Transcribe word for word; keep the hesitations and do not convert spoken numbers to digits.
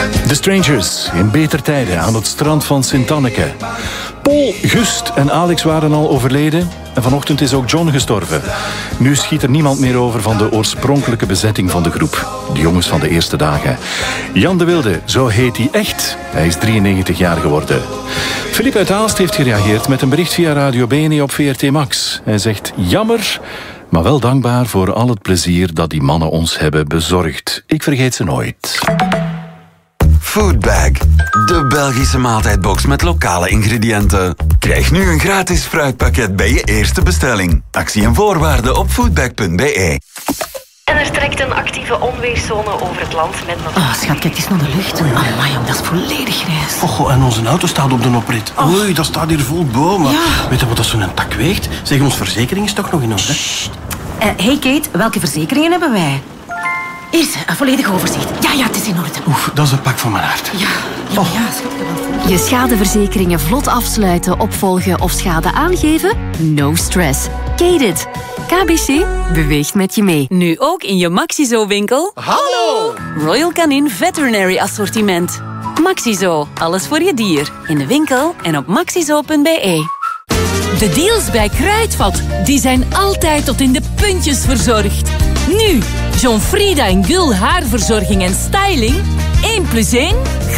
The Strangers in beter tijden aan het strand van Sint-Anneke. Paul, Gust en Alex waren al overleden en vanochtend is ook John gestorven. Nu schiet er niemand meer over van de oorspronkelijke bezetting van de groep. De jongens van de eerste dagen. Jan de Wilde, zo heet hij echt. Hij is drieënnegentig jaar geworden. Filip uit Aalst heeft gereageerd met een bericht via Radio B N E op V R T Max. Hij zegt jammer, maar wel dankbaar voor al het plezier dat die mannen ons hebben bezorgd. Ik vergeet ze nooit. Foodbag, de Belgische maaltijdbox met lokale ingrediënten. Krijg nu een gratis fruitpakket bij je eerste bestelling. Actie en voorwaarden op foodbag punt b e. En er trekt een actieve onweerszone over het land met nog... Oh, schat, kijk eens naar de lucht. Amai, jong, dat is volledig grijs. Och, en onze auto staat op de oprit. Oh. Oei, dat staat hier vol bomen. Ja. Weet je wat dat zo'n tak weegt? Zeg, ons verzekering is toch nog in orde? Uh, hey Kate, welke verzekeringen hebben wij? Hier is een volledig overzicht. Ja, ja, het is in orde. Oef, dat is een pak van mijn hart. Ja, ja, Oh. ja, schat, ik heb wel voor. Je schadeverzekeringen vlot afsluiten, opvolgen of schade aangeven? No stress. Kate-it. K B C beweegt met je mee. Nu ook in je Maxizo-winkel. Hallo! Royal Canin Veterinary Assortiment. Maxizo, alles voor je dier. In de winkel en op maxizo punt b e. De deals bij Kruidvat, die zijn altijd tot in de puntjes verzorgd. Nu, John Frieda en Gul haarverzorging en styling. één plus één